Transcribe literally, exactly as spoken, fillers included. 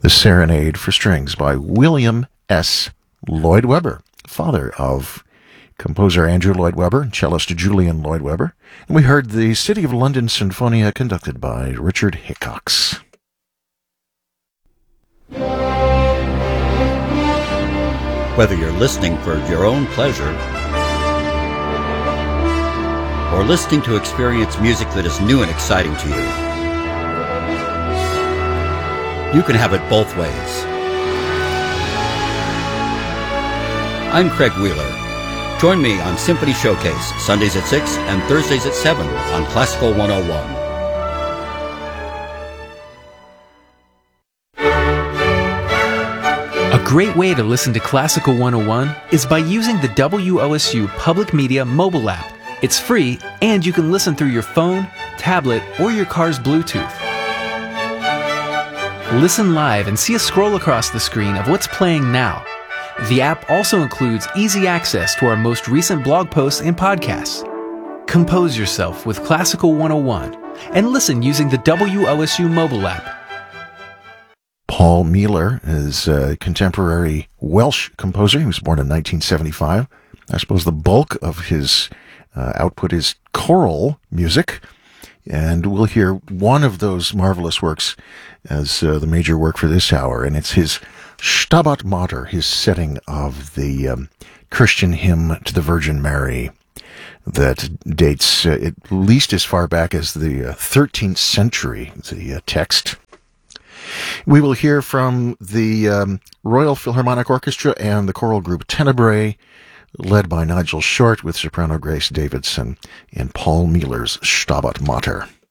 The Serenade for Strings by William S. Lloyd Webber, father of composer Andrew Lloyd Webber and cellist Julian Lloyd Webber. And we heard the City of London Sinfonia conducted by Richard Hickox. Whether you're listening for your own pleasure or listening to experience music that is new and exciting to you, you can have it both ways. I'm Craig Wheeler. Join me on Symphony Showcase, Sundays at six and Thursdays at seven on Classical one oh one. A great way to listen to Classical one oh one is by using the W O S U Public Media mobile app. It's free, and you can listen through your phone, tablet, or your car's Bluetooth. Listen live and see a scroll across the screen of what's playing now. The app also includes easy access to our most recent blog posts and podcasts. Compose yourself with Classical one oh one and listen using the W O S U mobile app. Paul Mealor is a contemporary Welsh composer. He was born in nineteen seventy-five. I suppose the bulk of his uh, output is choral music, and we'll hear one of those marvelous works as uh, the major work for this hour, and it's his Stabat Mater, his setting of the um, Christian hymn to the Virgin Mary that dates uh, at least as far back as the uh, thirteenth century, the uh, text. We will hear from the um, Royal Philharmonic Orchestra and the choral group Tenebrae, led by Nigel Short with soprano Grace Davidson in Paul Mealor's Stabat Mater.